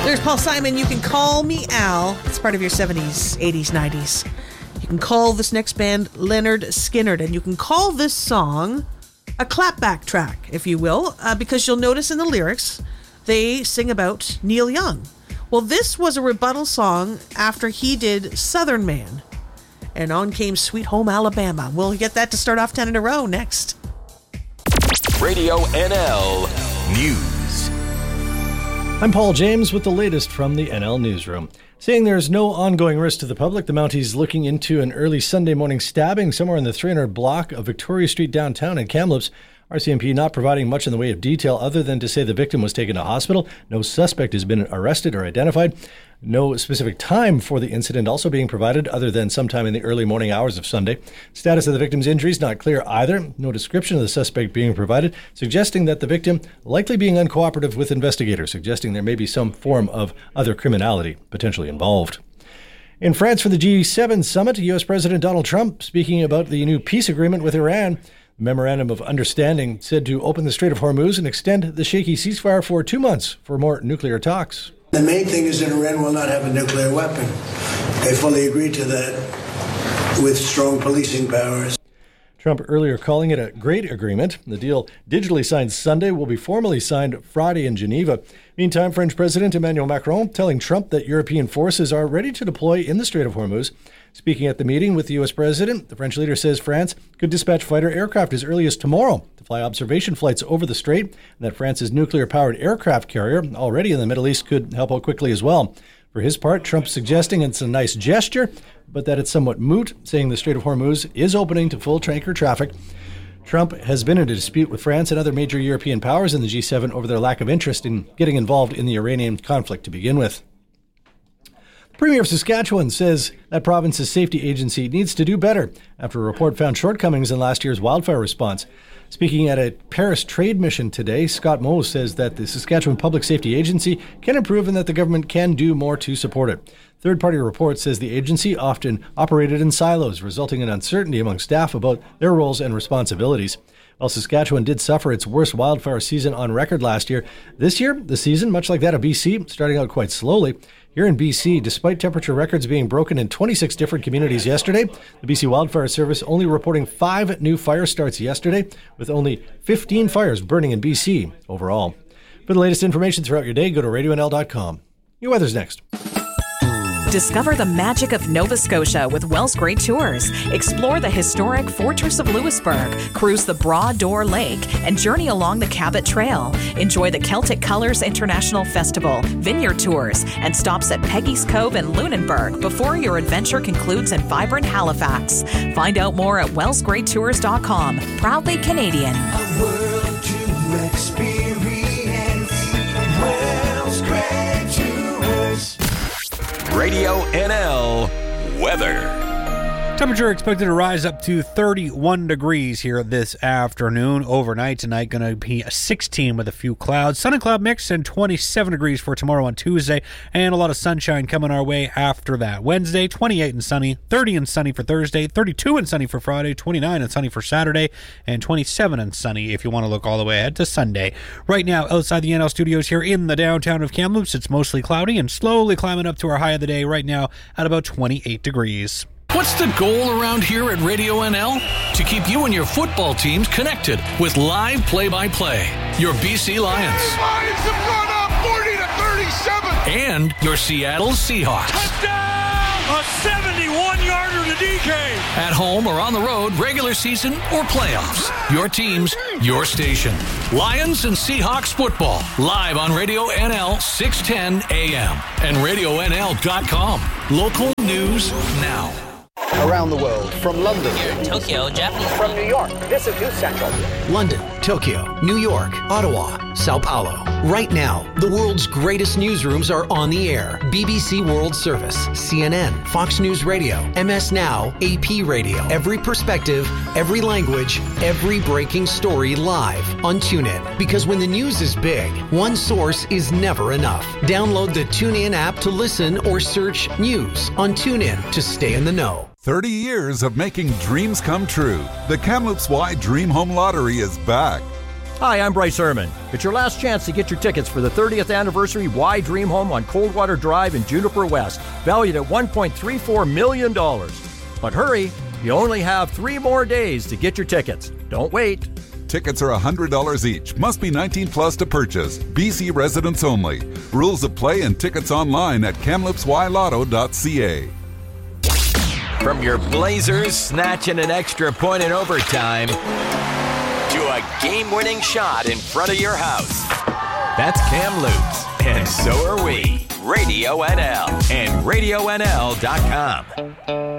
There's Paul Simon. You can call me Al. It's part of your 70s, 80s, 90s. You can call this next band Lynyrd Skynyrd, and you can call this song a clapback track, if you will, because you'll notice in the lyrics they sing about Neil Young. Well, this was a rebuttal song after he did Southern Man, and on came Sweet Home Alabama. We'll get that to start off 10 in a row next. Radio NL News. I'm Paul James with the latest from the NL Newsroom. Saying there's no ongoing risk to the public, the Mounties looking into an early Sunday morning stabbing somewhere in the 300 block of Victoria Street downtown in Kamloops. RCMP not providing much in the way of detail other than to say the victim was taken to hospital. No suspect has been arrested or identified. No specific time for the incident also being provided other than sometime in the early morning hours of Sunday. Status of the victim's injuries not clear either. No description of the suspect being provided, suggesting that the victim likely being uncooperative with investigators, suggesting there may be some form of other criminality potentially involved. In France for the G7 summit, U.S. President Donald Trump speaking about the new peace agreement with Iran. The Memorandum of Understanding said to open the Strait of Hormuz and extend the shaky ceasefire for 2 months for more nuclear talks. The main thing is that Iran will not have a nuclear weapon. They fully agreed to that with strong policing powers. Trump earlier calling it a great agreement. The deal, digitally signed Sunday, will be formally signed Friday in Geneva. Meantime, French President Emmanuel Macron telling Trump that European forces are ready to deploy in the Strait of Hormuz. Speaking at the meeting with the U.S. president, the French leader says France could dispatch fighter aircraft as early as tomorrow to fly observation flights over the strait, and that France's nuclear-powered aircraft carrier, already in the Middle East, could help out quickly as well. For his part, Trump suggesting it's a nice gesture, but that it's somewhat moot, saying the Strait of Hormuz is opening to full tanker traffic. Trump has been in a dispute with France and other major European powers in the G7 over their lack of interest in getting involved in the Iranian conflict to begin with. The Premier of Saskatchewan says that province's safety agency needs to do better after a report found shortcomings in last year's wildfire response. Speaking at a Paris trade mission today, Scott Moe says that the Saskatchewan Public Safety Agency can improve and that the government can do more to support it. Third-party report says the agency often operated in silos, resulting in uncertainty among staff about their roles and responsibilities. While Saskatchewan did suffer its worst wildfire season on record last year, this year, the season, much like that of BC, starting out quite slowly. Here in BC, despite temperature records being broken in 26 different communities yesterday, the BC Wildfire Service only reporting 5 new fire starts yesterday, with only 15 fires burning in BC overall. For the latest information throughout your day, go to radionl.com. Your weather's next. Discover the magic of Nova Scotia with Wells Great Tours. Explore the historic Fortress of Louisbourg, cruise the Broad Door Lake, and journey along the Cabot Trail. Enjoy the Celtic Colors International Festival, vineyard tours, and stops at Peggy's Cove and Lunenburg before your adventure concludes in vibrant Halifax. Find out more at wellsgreattours.com. Proudly Canadian. A world to experience. Wells Great Tours. Radio NL weather. Temperature expected to rise up to 31 degrees here this afternoon. Overnight tonight going to be 16 with a few clouds. Sun and cloud mix, and 27 degrees for tomorrow on Tuesday. And a lot of sunshine coming our way after that. Wednesday, 28 and sunny. 30 and sunny for Thursday. 32 and sunny for Friday. 29 and sunny for Saturday. And 27 and sunny if you want to look all the way ahead to Sunday. Right now, outside the NL studios here in the downtown of Kamloops, it's mostly cloudy and slowly climbing up to our high of the day right now at about 28 degrees. What's the goal around here at Radio NL? To keep you and your football teams connected with live play-by-play. Your BC Lions. Lions have gone up 40-37. And your Seattle Seahawks. Touchdown! A 71-yarder to DK. At home or on the road, regular season or playoffs. Your teams, your station. Lions and Seahawks football. Live on Radio NL 610 AM and RadioNL.com. Local news now. Around the world, from London, here in Tokyo, Japanese. From New York, this is News Central. London, Tokyo, New York, Ottawa, Sao Paulo. Right now, the world's greatest newsrooms are on the air. BBC World Service, CNN, Fox News Radio, MS Now, AP Radio. Every perspective, every language, every breaking story live on TuneIn. Because when the news is big, one source is never enough. Download the TuneIn app to listen or search news on TuneIn to stay in the know. 30 years of making dreams come true. The Kamloops-wide Dream Home Lottery is back. Hi, I'm Bryce Herman. It's your last chance to get your tickets for the 30th anniversary Why Dream Home on Coldwater Drive in Juniper West, valued at $1.34 million. But hurry, you only have 3 more days to get your tickets. Don't wait. Tickets are $100 each. Must be 19 plus to purchase. BC residents only. Rules of play and tickets online at kamloops.ca. From your Blazers snatching an extra point in overtime to a game-winning shot in front of your house. That's Kamloops, and so are we. Radio NL and RadioNL.com.